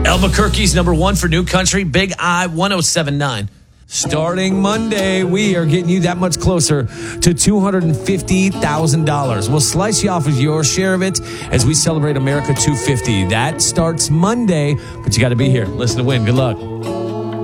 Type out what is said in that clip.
Albuquerque's number one for new country, Big I 1079. Starting Monday, we are getting you that much closer to $250,000. We'll slice you off of your share of it as we celebrate America 250. That starts Monday, but you got to be here. Listen to win. Good luck.